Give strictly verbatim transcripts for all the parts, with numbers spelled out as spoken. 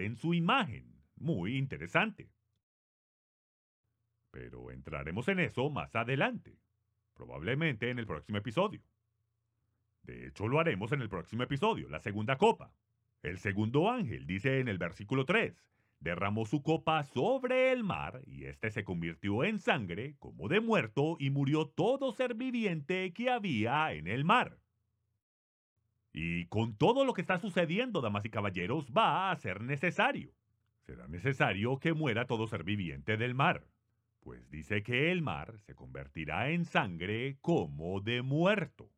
en su imagen. Muy interesante. Pero entraremos en eso más adelante, probablemente en el próximo episodio. De hecho, lo haremos en el próximo episodio, la segunda copa. El segundo ángel dice en el versículo tres, derramó su copa sobre el mar y éste se convirtió en sangre como de muerto y murió todo ser viviente que había en el mar. Y con todo lo que está sucediendo, damas y caballeros, va a ser necesario. Será necesario que muera todo ser viviente del mar. Pues dice que el mar se convertirá en sangre como de muerto.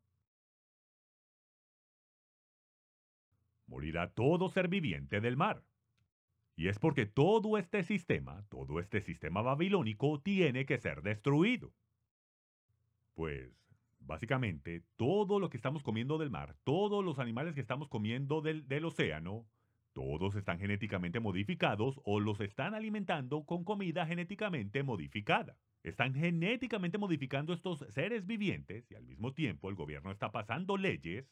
Morirá todo ser viviente del mar. Y es porque todo este sistema, todo este sistema babilónico tiene que ser destruido. Pues, básicamente, todo lo que estamos comiendo del mar, todos los animales que estamos comiendo del, del océano, todos están genéticamente modificados o los están alimentando con comida genéticamente modificada. Están genéticamente modificando estos seres vivientes y al mismo tiempo el gobierno está pasando leyes,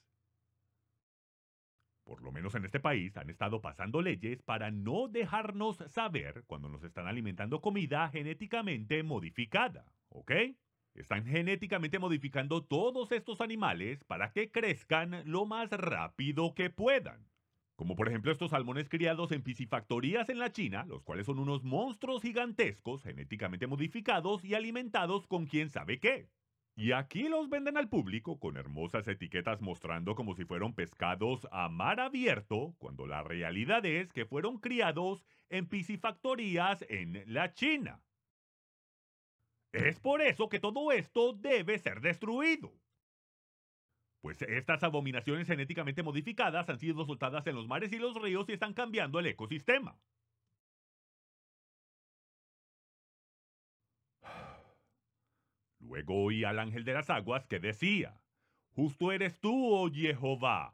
por lo menos en este país, han estado pasando leyes para no dejarnos saber cuando nos están alimentando comida genéticamente modificada, ¿ok? Están genéticamente modificando todos estos animales para que crezcan lo más rápido que puedan. Como por ejemplo estos salmones criados en piscifactorías en la China, los cuales son unos monstruos gigantescos genéticamente modificados y alimentados con quién sabe qué. Y aquí los venden al público con hermosas etiquetas mostrando como si fueran pescados a mar abierto, cuando la realidad es que fueron criados en piscifactorías en la China. Es por eso que todo esto debe ser destruido. Pues estas abominaciones genéticamente modificadas han sido soltadas en los mares y los ríos y están cambiando el ecosistema. Luego oí al ángel de las aguas que decía, justo eres tú, oh Jehová,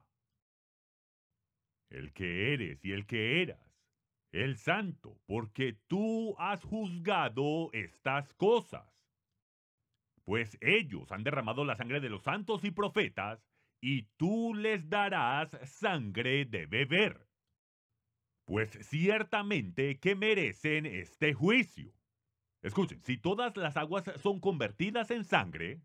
el que eres y el que eras, el santo, porque tú has juzgado estas cosas. Pues ellos han derramado la sangre de los santos y profetas, y tú les darás sangre de beber. Pues ciertamente que merecen este juicio. Escuchen, si todas las aguas son convertidas en sangre,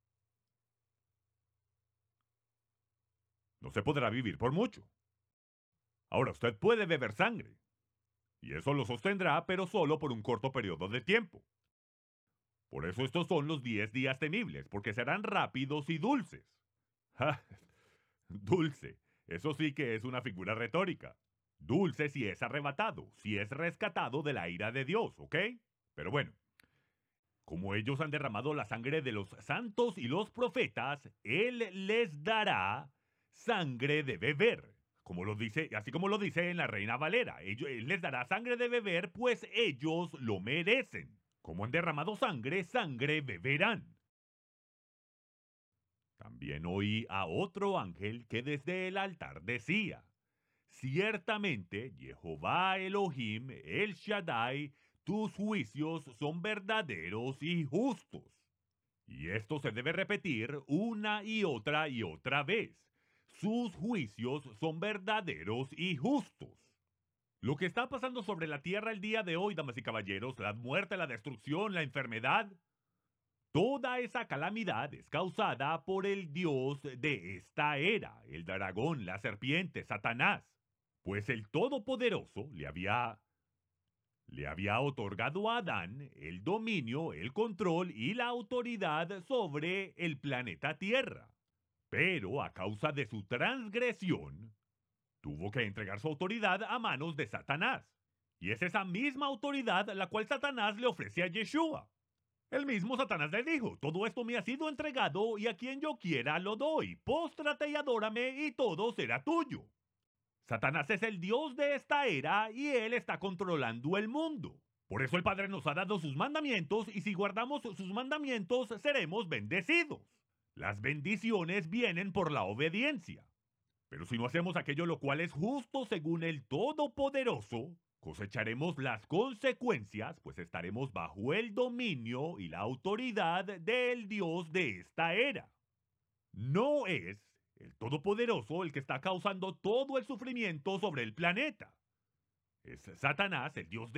no se podrá vivir por mucho. Ahora usted puede beber sangre, y eso lo sostendrá, pero solo por un corto periodo de tiempo. Por eso estos son los diez días temibles, porque serán rápidos y dulces. ¡Ja! Dulce, eso sí que es una figura retórica. Dulce si es arrebatado, si es rescatado de la ira de Dios, ¿ok? Pero bueno, como ellos han derramado la sangre de los santos y los profetas, Él les dará sangre de beber. Como lo dice, así como lo dice en la Reina Valera, ellos, Él les dará sangre de beber, pues ellos lo merecen. Como han derramado sangre, sangre beberán. También oí a otro ángel que desde el altar decía, ciertamente, Jehová Elohim, el Shaddai, tus juicios son verdaderos y justos. Y esto se debe repetir una y otra y otra vez. Sus juicios son verdaderos y justos. Lo que está pasando sobre la tierra el día de hoy, damas y caballeros, la muerte, la destrucción, la enfermedad, toda esa calamidad es causada por el Dios de esta era, el dragón, la serpiente, Satanás. Pues el Todopoderoso le había, le había otorgado a Adán el dominio, el control y la autoridad sobre el planeta Tierra. Pero a causa de su transgresión, tuvo que entregar su autoridad a manos de Satanás. Y es esa misma autoridad la cual Satanás le ofrece a Yeshua. El mismo Satanás le dijo, todo esto me ha sido entregado y a quien yo quiera lo doy. Póstrate y adórame y todo será tuyo. Satanás es el Dios de esta era y él está controlando el mundo. Por eso el Padre nos ha dado sus mandamientos y si guardamos sus mandamientos seremos bendecidos. Las bendiciones vienen por la obediencia. Pero si no hacemos aquello lo cual es justo según el Todopoderoso, cosecharemos las consecuencias, pues estaremos bajo el dominio y la autoridad del Dios de esta era. No es el Todopoderoso el que está causando todo el sufrimiento sobre el planeta. es Satanás, el dios